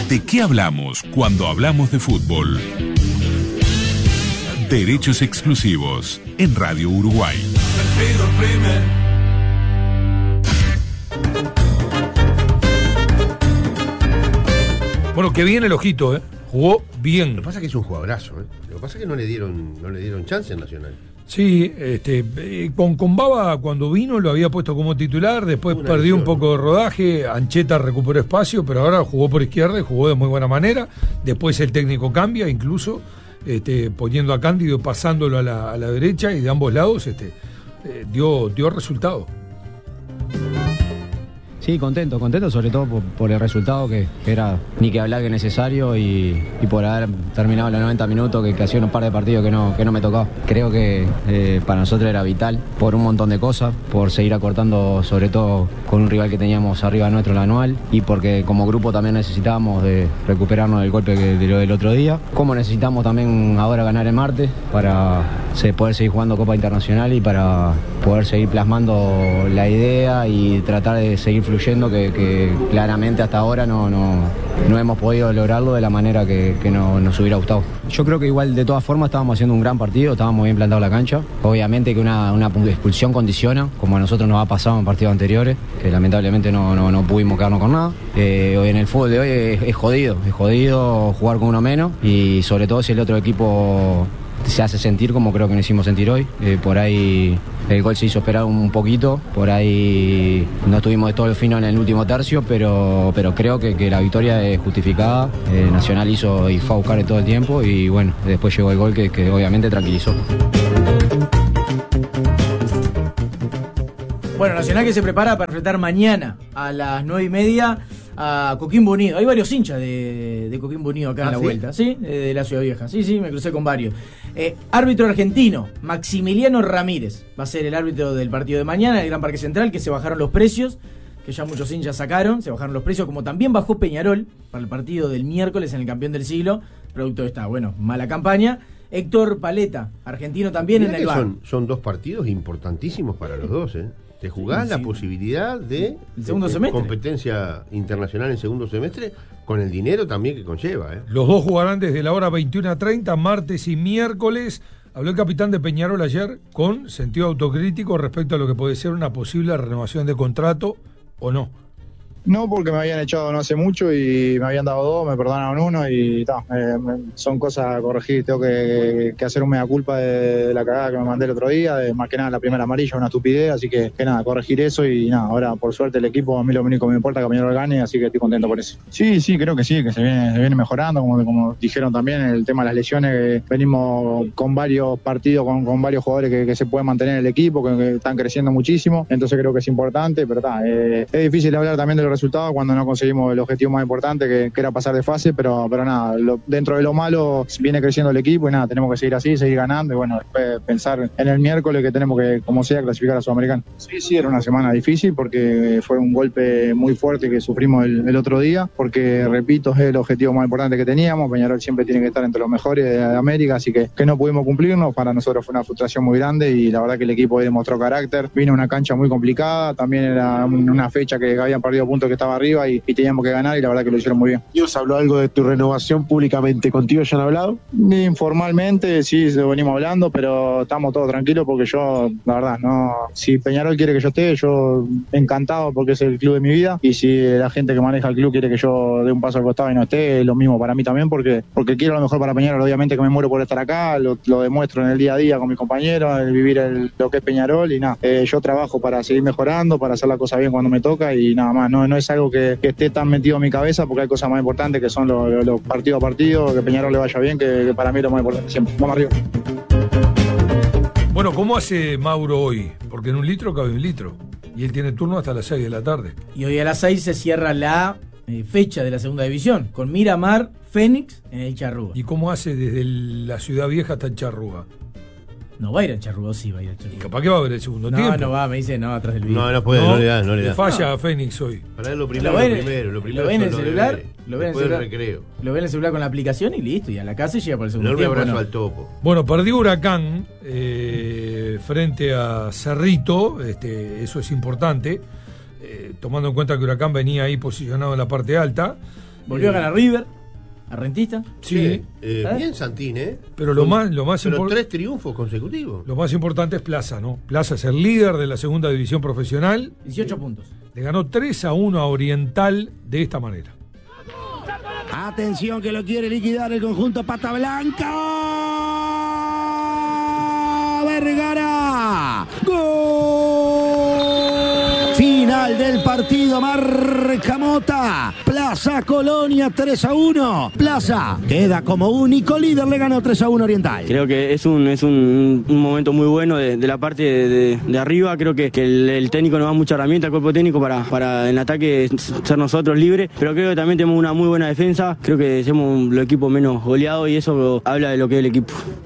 ¿De qué hablamos cuando hablamos de fútbol? Derechos exclusivos en Radio Uruguay. Bueno, que bien el ojito, jugó bien. Lo que pasa es que es un jugadorazo, Lo que pasa es que no le dieron chance en Nacional. Sí, con Baba cuando vino lo había puesto como titular, después perdió un poco de rodaje, Ancheta recuperó espacio, pero ahora jugó por izquierda y jugó de muy buena manera. Después el técnico cambia, incluso poniendo a Cándido, pasándolo a la derecha, y de ambos lados dio resultado. Sí, contento sobre todo por el resultado que era ni que hablar que necesario y por haber terminado los 90 minutos que hacía un par de partidos que no me tocaba. Creo que para nosotros era vital por un montón de cosas, por seguir acortando sobre todo con un rival que teníamos arriba nuestro en la anual y porque como grupo también necesitábamos de recuperarnos del golpe del otro día. Como necesitamos también ahora ganar el martes para poder seguir jugando Copa Internacional y para poder seguir plasmando la idea y tratar de seguir fluyendo que claramente hasta ahora no hemos podido lograrlo de la manera que nos hubiera gustado. Yo creo que igual de todas formas estábamos haciendo un gran partido, estábamos bien plantados en la cancha. Obviamente que una expulsión condiciona, como a nosotros nos ha pasado en partidos anteriores, que lamentablemente no pudimos quedarnos con nada. Hoy en el fútbol de hoy es jodido jugar con uno menos y sobre todo si el otro equipo se hace sentir como creo que nos hicimos sentir hoy. Por ahí el gol se hizo esperar un poquito, por ahí no estuvimos de todo el fino en el último tercio, pero creo que la victoria es justificada. Nacional hizo y fue a buscar todo el tiempo y bueno, después llegó el gol que obviamente tranquilizó. Bueno, Nacional que se prepara para enfrentar mañana a las 9:30 a Coquimbo Unido. Hay varios hinchas de Coquimbo Unido acá en la vuelta, ¿sí? De la Ciudad Vieja. Sí, me crucé con varios. Árbitro argentino, Maximiliano Ramírez, va a ser el árbitro del partido de mañana en el Gran Parque Central, que se bajaron los precios, que ya muchos hinchas sacaron, se bajaron los precios, como también bajó Peñarol para el partido del miércoles en el Campeón del Siglo, producto de esta, mala campaña. Héctor Paleta, argentino también. Mirá en el bar. Son dos partidos importantísimos para los dos, Te jugás la posibilidad de segundo semestre, competencia internacional en segundo semestre, con el dinero también que conlleva. Los dos jugarán desde la hora 21:30, martes y miércoles. Habló el capitán de Peñarol ayer con sentido autocrítico respecto a lo que puede ser una posible renovación de contrato o no. No, porque me habían echado no hace mucho y me habían dado dos, me perdonaron uno y son cosas a corregir. Tengo que hacer un mea culpa de la cagada que me mandé el otro día, de más que nada la primera amarilla, una estupidez, así que nada, corregir eso y nada, ahora por suerte el equipo, a mí lo único que me importa es que Peñarol gane, así que estoy contento por eso. Sí, creo que sí, que se viene mejorando, como dijeron también, el tema de las lesiones, venimos con varios partidos, con varios jugadores que se pueden mantener en el equipo, que están creciendo muchísimo, entonces creo que es importante, pero es difícil hablar también de los resultados cuando no conseguimos el objetivo más importante que era pasar de fase, pero nada, dentro de lo malo viene creciendo el equipo y nada, tenemos que seguir así, seguir ganando y bueno, después pensar en el miércoles que tenemos que, como sea, clasificar a Sudamericano. Sí, era una semana difícil porque fue un golpe muy fuerte que sufrimos el otro día, porque repito, es el objetivo más importante que teníamos. Peñarol siempre tiene que estar entre los mejores de América, así que no pudimos cumplirnos, para nosotros fue una frustración muy grande y la verdad que el equipo hoy demostró carácter, vino una cancha muy complicada, también era una fecha que habían perdido puntos que estaba arriba y teníamos que ganar y la verdad que lo hicieron muy bien. ¿Dios habló algo de tu renovación públicamente? ¿Contigo ya han hablado? Informalmente sí, lo venimos hablando, pero estamos todos tranquilos porque yo, la verdad, no. Si Peñarol quiere que yo esté, yo encantado porque es el club de mi vida, y si la gente que maneja el club quiere que yo dé un paso al costado y no esté, es lo mismo para mí también porque quiero lo mejor para Peñarol. Obviamente que me muero por estar acá, lo demuestro en el día a día con mis compañeros, el vivir lo que es Peñarol y nada. Yo trabajo para seguir mejorando, para hacer la cosa bien cuando me toca y nada más. No es algo que esté tan metido en mi cabeza porque hay cosas más importantes que son los partido a partido, que Peñarol le vaya bien, que para mí es lo más importante siempre. Vamos arriba. Bueno, ¿cómo hace Mauro hoy? Porque en un litro cabe un litro y él tiene turno hasta las 6 de la tarde. Y hoy a las 6 se cierra la fecha de la segunda división con Miramar, Fénix en el Charrúa. ¿Y cómo hace desde la Ciudad Vieja hasta el Charrúa? No va a ir al Charrúa, sí va a ir al Charrúa. ¿Y capaz que va a haber el segundo tiempo? No va, me dice, no, atrás del video. No puede, no le da. Le falla a Fénix hoy. Para él lo primero. ¿Lo ve en el celular? Lo ve en el celular. Recreo. Lo ve en el celular con la aplicación y listo, y a la casa y llega por el segundo tiempo. No. Al topo. Bueno, perdió Huracán frente a Cerrito, eso es importante, tomando en cuenta que Huracán venía ahí posicionado en la parte alta. Volvió a ganar River, a Rentistas. Sí. Bien Santín, ¿eh? Pero lo más Pero 3 triunfos consecutivos. Lo más importante es Plaza, ¿no? Plaza es el líder de la segunda división profesional. 18 puntos. Le ganó 3-1 a Oriental de esta manera. Atención que lo quiere liquidar el conjunto Pata Blanca. Vergara. ¡Gol! Final del partido, marca Mota. Plaza Colonia 3-1. Plaza queda como único líder, le ganó 3-1 Oriental. Creo que es un momento muy bueno de la parte de arriba. Creo que el técnico nos da mucha herramienta, el cuerpo técnico, para en ataque ser nosotros libres. Pero creo que también tenemos una muy buena defensa. Creo que somos los equipos menos goleados y eso habla de lo que es el equipo.